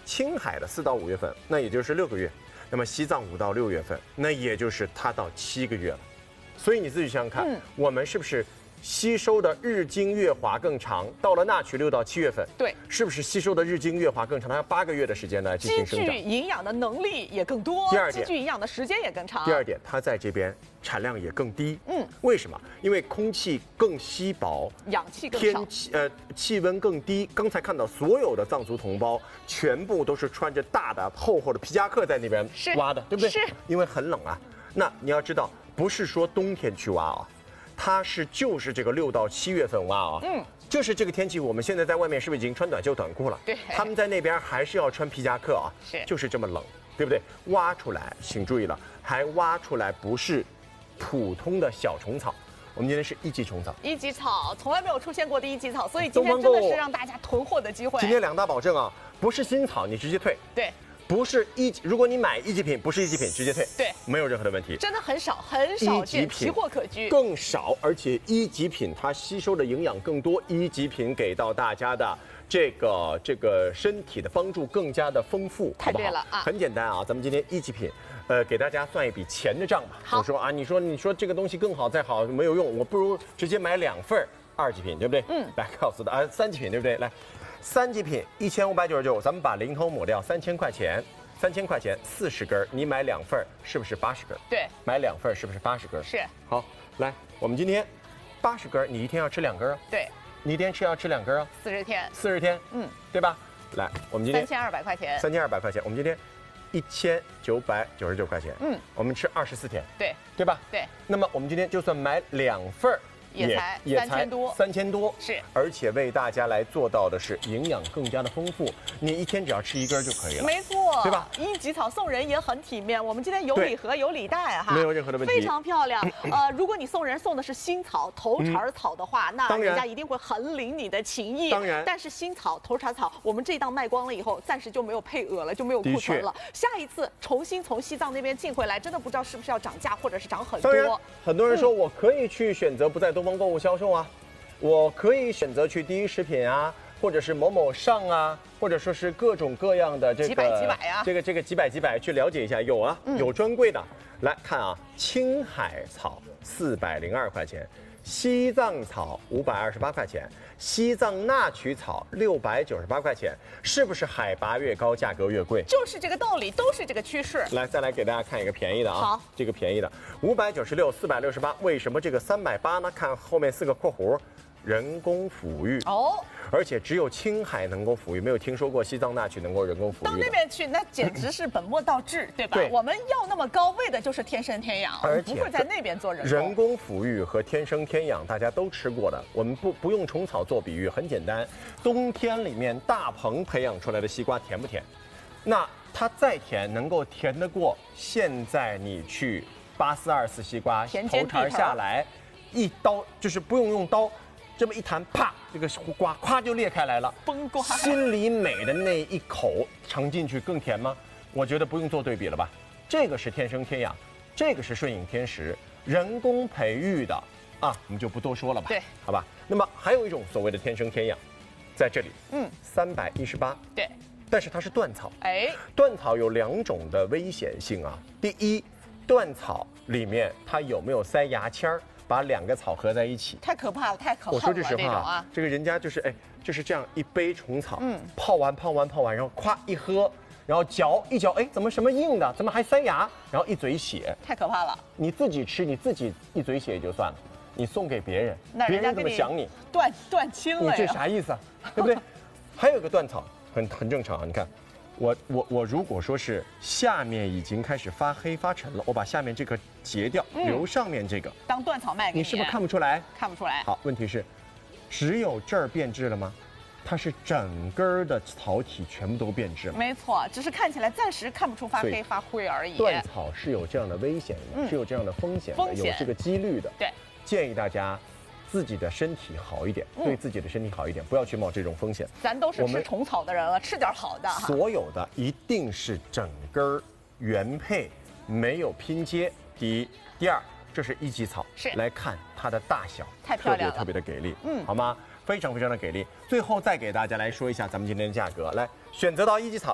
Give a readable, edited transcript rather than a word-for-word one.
青海的4到5月份，那也就是6个月；那么西藏5到6月份，那也就是它到7个月了。所以你自己想想看，我们是不是吸收的日精月华更长？到了那曲6到7月份， 对， 是不是吸收的日精月华更长？它要8个月的时间来进行生长， 积聚营养的能力也更多， 第二点， 积聚营养的时间也更长。 第二点，它在这边产量也更低。为什么？因为空气更稀薄， 氧气更少， 气温更低。刚才看到所有的藏族同胞全部都是穿着大的厚厚的皮夹克在那边挖的，对不对？ 是， 因为很冷啊。那你要知道，不是说冬天去挖啊，它就是这个6到7月份挖啊。就是这个天气，我们现在在外面是不是已经穿短袖短裤了？ 对， 他们在那边还是要穿皮夹克啊，就是这么冷，对不对？挖出来，请注意了，还挖出来不是普通的小虫草，我们今天是1级虫草。 1级草从来没有出现过的1级草，所以今天真的是让大家囤货的机会。 今天2大保证啊，不是新草你直接退， 对。 不是如果你买1级品，不是1级品，直接退， 对， 没有任何的问题。 真的很少见，奇货可居， 更少，而且1级品它吸收的营养更多，1级品给到大家的这个身体的帮助更加的丰富， 太对了啊！ 很简单啊，咱们今天1级品，给大家算一笔钱的账吧。 好， 我说啊，你说这个东西更好再好没有用，我不如直接买2份2级品，对不对？来告诉他3级品对不对？来。3级品1599，咱们把零头抹掉，3000块钱，3000块钱40根，你买2份是不是80根？ 对， 买2份是不是80根？ 是。 好，来，我们今天80根，你一天要吃2根啊？ 对， 你一天要吃2根啊 ？40天 ，40天，对吧？来，我们今天 3200块钱 ，3200块钱，我们今天1999块钱，我们吃24天，对吧？ 对。 那么我们今天就算买2份。 也才 3000多， 是， 而且为大家来做到的是营养更加的丰富，你一天只要吃1根就可以了， 没错， 对吧 ？1级草送人也很体面，我们今天有礼盒有礼袋哈， 没有任何的问题， 非常漂亮。如果你送人送的是新草头茬草的话，那人家一定会很领你的情谊。 当然， 但是新草头茬草，我们这一档卖光了以后，暂时就没有配额了，就没有库存了。下一次重新从西藏那边进回来，真的不知道是不是要涨价，或者是涨很多。 当然，很多人说我可以去选择不在东方购物销售啊。我可以选择去第一食品啊，或者是某某上啊，或者说是各种各样的几百啊， 这个几百去了解一下，有啊，有专柜的。来看啊，青海草402块钱，西藏草528块钱，西藏那曲草698块钱，是不是海拔越高价格越贵？ 就是这个道理，都是这个趋势。 来，再来给大家看一个便宜的啊， 好， 这个便宜的596、468，为什么这个380呢？看后面4个括弧。人工抚育哦， 而且只有青海能够抚育，没有听说过西藏那曲能够人工抚育。 到那边去，那简直是本末倒置，对吧？ 对， 我们要那么高，为的就是天生天养，而不会在那边做人工抚育和天生天养，大家都吃过的。我们不用虫草做比喻，很简单。冬天里面大棚培养出来的西瓜甜不甜？那它再甜，能够甜得过现在你去8424西瓜头茬下来，一刀就是不用刀。这么一弹，啪，这个瓜咵就裂开来了， 崩瓜。 心里美的那一口尝进去更甜吗？我觉得不用做对比了吧。这个是天生天养，这个是顺应天时，人工培育的啊，我们就不多说了吧。 对， 好吧。那么还有一种所谓的天生天养，在这里，318， 对， 但是它是断草。 哎， 断草有2种的危险性啊。第一，断草里面它有没有塞牙签儿？把2个草合在一起， 太可怕了，太可恨了。 我说句实话啊， 这个人家就是这样一杯虫草，泡完，然后咵一喝，然后嚼一嚼，哎，怎么什么硬的，怎么还塞牙？然后一嘴血， 太可怕了。 你自己吃，你自己一嘴血也就算了，你送给别人，别人怎么想你？ 断亲了呀？ 你这啥意思啊？对不对？还有一个断草，很正常啊，你看。我如果说是下面已经开始发黑发沉了，我把下面这个截掉，留上面这个当断草卖给你， 你是不是看不出来？ 看不出来。 好，问题是，只有这儿变质了吗？它是整根的草体全部都变质了。 没错，只是看起来暂时看不出发黑发灰而已。 断草是有这样的危险的，是有这样的风险的，有这个几率的。 对， 建议大家。自己的身体好一点，对自己的身体好一点，不要去冒这种风险。 咱都是吃虫草的人了，吃点好的。 所有的一定是整根原配，没有拼接。第一，第二，这是1级草， 是来看它的大小， 太漂亮了， 特别的给力，好吗？非常的给力。最后再给大家来说一下咱们今天的价格，来选择到1级草。